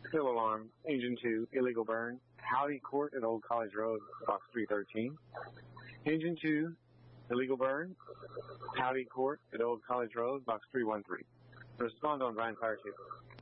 Fill alarm, engine 2, illegal burn, Howdy Court at Old College Road, box 313. Engine 2, illegal burn, Howdy Court at Old College Road, box 313. Respond on Bryan Fire Station.